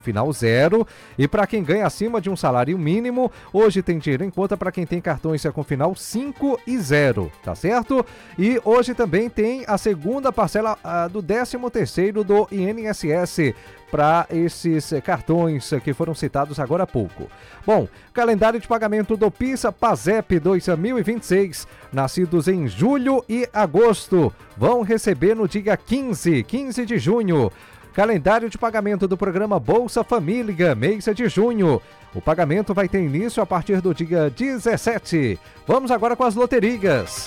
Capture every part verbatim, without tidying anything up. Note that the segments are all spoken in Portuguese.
final zero, e para quem ganha acima de um salário mínimo, hoje tem dinheiro em conta para quem tem cartões com final cinco e zero, tá certo? E hoje também tem a segunda parcela uh, do décimo terceiro do I N S S para esses cartões que foram citados agora há pouco. Bom, calendário de pagamento do PISA PASEP dois mil e vinte e seis, nascidos em julho e agosto, vão receber no dia quinze, quinze de junho. Calendário de pagamento do programa Bolsa Família, mês de junho. O pagamento vai ter início a partir do dia dezessete. Vamos agora com as loterias.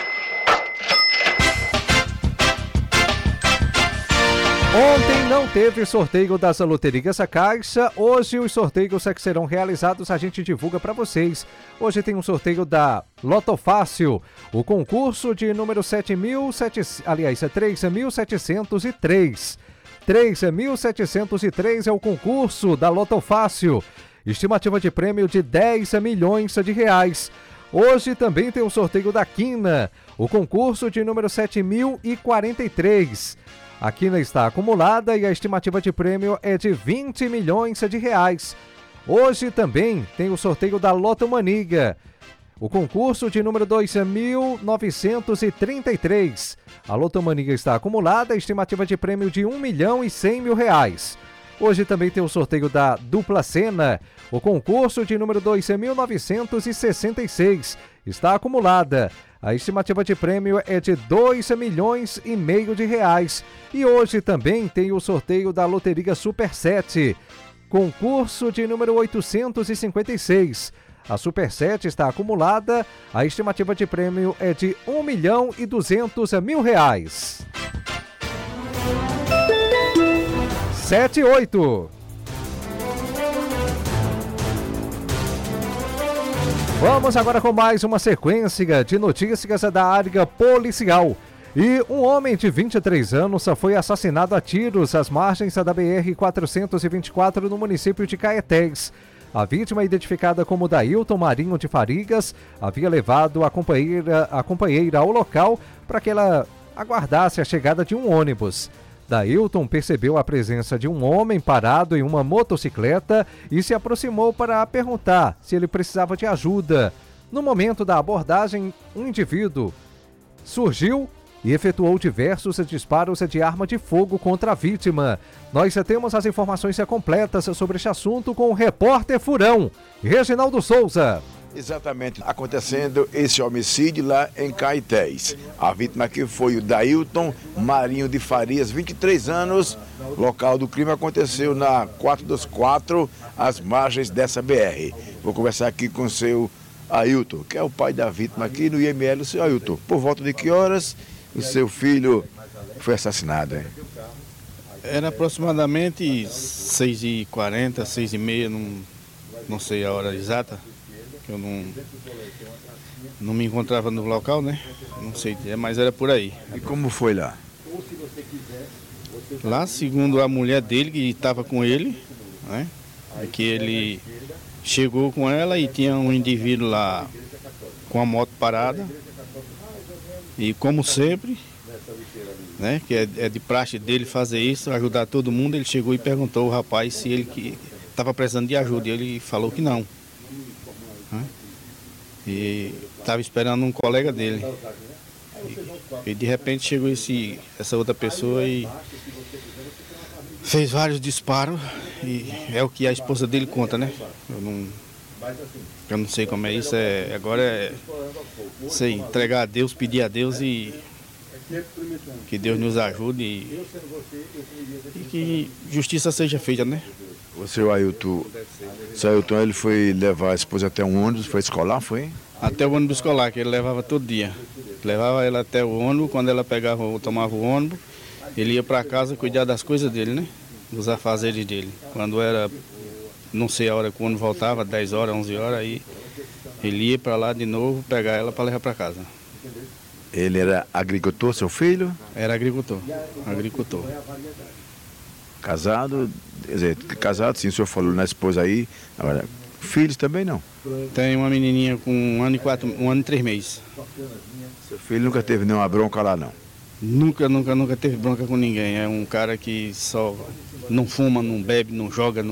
Ontem não teve sorteio das loterias a Caixa. Hoje os sorteios que serão realizados a gente divulga para vocês. Hoje tem um sorteio da Loto Fácil. O concurso de número sete mil, aliás, é três mil setecentos e três. três mil setecentos e três é o concurso da Loto Fácil. Estimativa de prêmio de dez milhões de reais. Hoje também tem o sorteio da Quina. O concurso de número sete mil e quarenta e três. A Quina está acumulada e a estimativa de prêmio é de vinte milhões de reais. Hoje também tem o sorteio da Loto Mania. O concurso de número dois mil novecentos e trinta e três. A Lotomania está acumulada, estimativa de prêmio de um milhão e cem mil reais. Hoje também tem o sorteio da Dupla Sena. O concurso de número dois mil novecentos e sessenta e seis está acumulada. A estimativa de prêmio é de dois milhões e meio de reais. E hoje também tem o sorteio da Loteria Super sete. Concurso de número oitocentos e cinquenta e seis. A Super sete está acumulada, a estimativa de prêmio é de um milhão e duzentos mil reais. sete e oito. Vamos agora com mais uma sequência de notícias da área policial. E um homem de vinte e três anos foi assassinado a tiros às margens da B R quatrocentos e vinte e quatro no município de Caetés. A vítima, identificada como Dailton Marinho de Farigas, havia levado a companheira, a companheira ao local para que ela aguardasse a chegada de um ônibus. Dailton percebeu a presença de um homem parado em uma motocicleta e se aproximou para perguntar se ele precisava de ajuda. No momento da abordagem, um indivíduo surgiu e efetuou diversos disparos de arma de fogo contra a vítima. Nós temos as informações completas sobre este assunto com o repórter Furão, Reginaldo Souza. Exatamente, acontecendo esse homicídio lá em Caetés. A vítima aqui foi o Dailton Marinho de Farias, vinte e três anos. Local do crime aconteceu na quatrocentos e vinte e quatro, às margens dessa B R. Vou conversar aqui com o seu Ailton, que é o pai da vítima aqui no I M L. O seu Ailton, por volta de que horas o seu filho foi assassinado, hein? Era aproximadamente seis e quarenta, seis e meia, não, não sei a hora exata, que eu não, não me encontrava no local, né? Não sei, mas era por aí. E como foi lá? Lá, segundo a mulher dele, que estava com ele, né? É que ele chegou com ela e tinha um indivíduo lá com a moto parada. E como sempre, né, que é, é de praxe dele fazer isso, ajudar todo mundo, ele chegou e perguntou ao rapaz se ele estava precisando de ajuda. E ele falou que não. Né? E estava esperando um colega dele. E, e de repente chegou esse, essa outra pessoa e fez vários disparos. E é o que a esposa dele conta, né? Eu não... Eu não sei como é isso, é, agora é sei, entregar a Deus, pedir a Deus e que Deus nos ajude e, e que justiça seja feita, né? O seu Ailton, seu Ailton, ele foi levar a esposa até um ônibus, foi escolar, foi? Até o ônibus escolar, que ele levava todo dia. Levava ela até o ônibus, quando ela pegava ou tomava o ônibus, ele ia para casa cuidar das coisas dele, né? Dos afazeres dele. Quando era... não sei a hora quando voltava, dez horas, onze horas, aí ele ia para lá de novo, pegar ela para levar para casa. Ele era agricultor, seu filho? Era agricultor, agricultor. Casado, quer dizer, casado sim, o senhor falou na esposa aí, agora, filhos também não? Tem uma menininha com um ano e quatro, um ano e três meses. Seu filho nunca teve nenhuma bronca lá não? Nunca, nunca, nunca teve bronca com ninguém, é um cara que só não fuma, não bebe, não joga, não